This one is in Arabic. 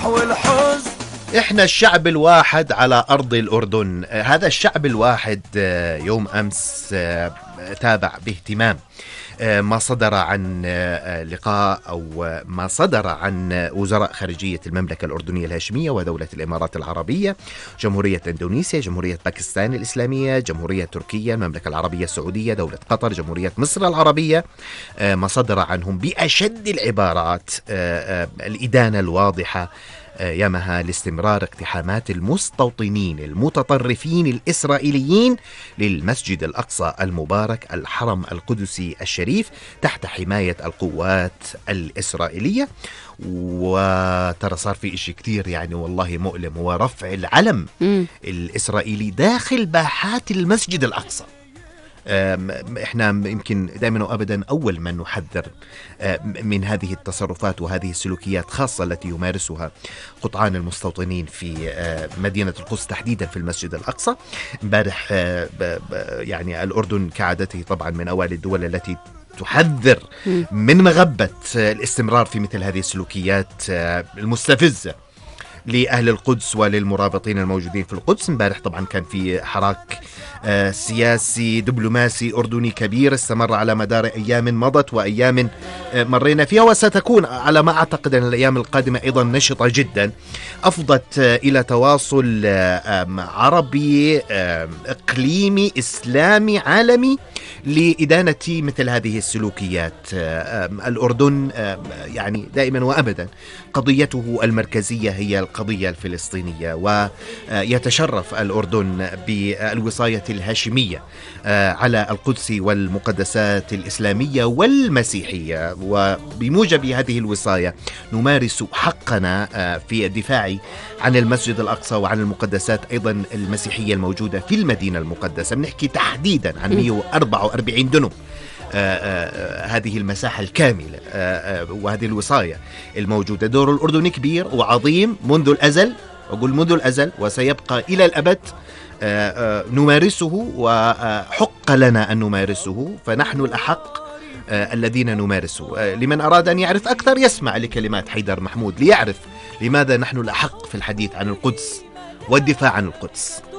الفرح والحزن. إحنا الشعب الواحد على أرض الأردن. هذا الشعب الواحد يوم أمس تابع باهتمام ما صدر عن لقاء أو ما صدر عن وزراء خارجية المملكة الأردنية الهاشمية ودولة الإمارات العربية، جمهورية إندونيسيا، جمهورية باكستان الإسلامية، جمهورية تركيا، المملكة العربية السعودية، دولة قطر، جمهورية مصر العربية. ما صدر عنهم بأشد العبارات الإدانة الواضحة يمها لاستمرار اقتحامات المستوطنين المتطرفين الإسرائيليين للمسجد الأقصى المبارك الحرم القدسي الشريف تحت حماية القوات الإسرائيلية. وترى صار في إشي كتير يعني والله مؤلم، هو رفع العلم الإسرائيلي داخل باحات المسجد الأقصى. احنا يمكن دائما وابدا اول من نحذر من هذه التصرفات وهذه السلوكيات، خاصه التي يمارسها قطعان المستوطنين في مدينه القدس تحديدا في المسجد الاقصى. امبارح يعني الاردن كعادته طبعا من اوائل الدول التي تحذر من مغبه الاستمرار في مثل هذه السلوكيات المستفزه لأهل القدس وللمرابطين الموجودين في القدس. امبارح طبعا كان في حراك سياسي دبلوماسي أردني كبير استمر على مدار أيام مضت وأيام مرينا فيها، وستكون على ما أعتقد أن الأيام القادمة أيضا نشطة جدا، أفضت إلى تواصل عربي إقليمي إسلامي عالمي لإدانة مثل هذه السلوكيات. الأردن يعني دائما وأبدا قضيته المركزية هي القضية الفلسطينية، ويتشرف الأردن بالوصاية الهاشمية على القدس والمقدسات الإسلامية والمسيحية، وبموجب هذه الوصاية نمارس حقنا في الدفاع عن المسجد الأقصى وعن المقدسات أيضا المسيحية الموجودة في المدينة المقدسة. بنحكي تحديدا عن 144 دنم، هذه المساحة الكاملة وهذه الوصاية الموجودة. دور الأردن كبير وعظيم منذ الأزل، أقول منذ الأزل وسيبقى إلى الأبد نمارسه، وحق لنا أن نمارسه، فنحن الأحق الذين نمارسه. لمن أراد أن يعرف أكثر يسمع لكلمات حيدر محمود ليعرف لماذا نحن الأحق في الحديث عن القدس والدفاع عن القدس.